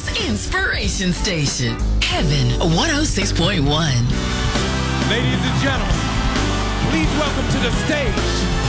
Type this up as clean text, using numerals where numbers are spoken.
Houston's Inspiration Station. Heaven 106.1. Ladies and gentlemen, please welcome to the stage